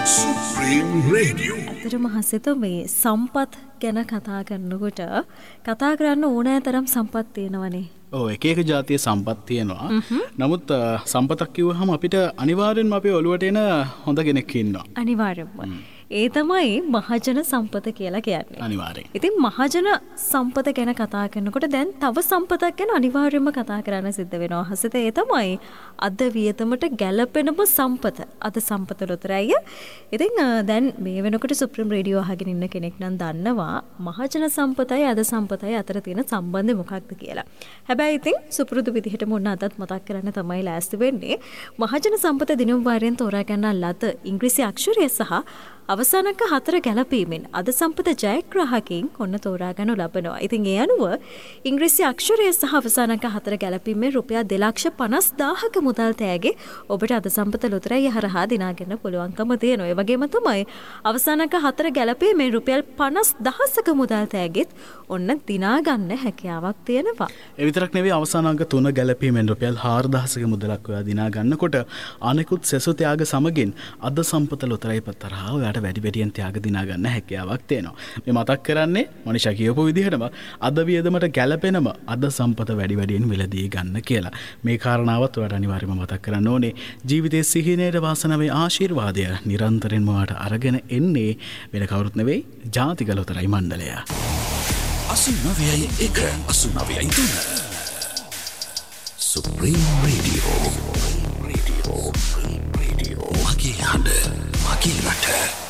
Supreme Radio. ඇත්තටම හසිත මේ සම්පත් ගැන කතා කරනකොට කතා කරන්න ඕනෑ තරම් සම්පත් තියෙනවනේ. ඔව් එක එක જાතිය සම්පත් තියෙනවා. නමුත් සම්පතක් කිව්වහම අපිට අනිවාර්යෙන්ම අපේ ඔළුවට එන හොඳ කෙනෙක් ඉන්නවා. අනිවාර්යෙන්ම. ඒ තමයි මහජන සම්පත කියලා කියන්නේ. අනිවාර්යෙන්. ඉතින් මහජන සම්පත ගැන කතා කරනකොට දැන් තව සම්පතක් ගැන අනිවාර්යයෙන්ම කතා කරන්න සිද්ධ වෙනවා. හසිත ඒ තමයි අද වියතමට ගැළපෙනම සම්පත. අද සම්පත ලොතරැය. ඉතින් දැන් මේ වෙනකොට සුප්‍රීම රේඩියෝ අහගෙන ඉන්න කෙනෙක් නම් දන්නවා මහජන සම්පතයි අද සම්පතයි අතර තියෙන සම්බන්ධය මොකක්ද කියලා. හැබැයි ඉතින් සුපුරුදු විදිහටම ඔන්න අදත් මතක් කරන්න තමයි ලෑස්ති වෙන්නේ. මහජන සම්පත දිනුම් වාරයෙන් තෝරා ගන්න ලද ඉංග්‍රීසි අක්ෂරය සහ අවසාන අංක 4 ගැලපීමෙන් අද සම්පත ජයග්‍රාහකයින් ඔන්න තෝරා ගන්නු ලබනවා. ඉතින් ඒ අනුව ඉංග්‍රීසි අක්ෂරය සහ අවසාන අංක 4 ගැලපීමෙන් රුපියල් 2,50,000ක මුදල් තෑගි ඔබට අද සම්පත ලොතරැයි හරහා දිනා ගන්න පුළුවන්කම තියෙනවා. ඒ වගේම තමයි අවසාන අංක 4 ගැලපීමෙන් රුපියල් 50,000ක මුදල් තෑගිත් ඔන්න දිනා ගන්න හැකියාවක් තියෙනවා. ඒ විතරක් නෙවෙයි අවසාන අංක 3 ගැලපීමෙන් රුපියල් 4,000ක මුදලක් ඔයා දිනා ගන්නකොට අනෙකුත් සෙසු ත්‍යාග සමගින් අද සම්පත ලොතරැයි පතරහා වැඩි වැඩියෙන් ත්‍යාග දිනා ගන්න හැකියාවක් තියෙනවා. මේ මතක් කරන්නේ මනිෂා කියපු විදිහටම අද වියදමට ගැළපෙනම අද සම්පත වැඩි වැඩියෙන් මිලදී ගන්න කියලා. මේ කාරණාවත් ඔයාලට අනිවාර්යයෙන්ම මතක් කරන්න ඕනේ. ජීවිතයේ සිහිනේට වාසනාවේ ආශිර්වාදය නිරන්තරයෙන්ම ඔයාලට අරගෙන එන්නේ වෙන කවුරුත් නෙවෙයි ජාතික ලොතරැයි මණ්ඩලය. 89.1 89.3 Supreme Radio. Mage handa, mage rata.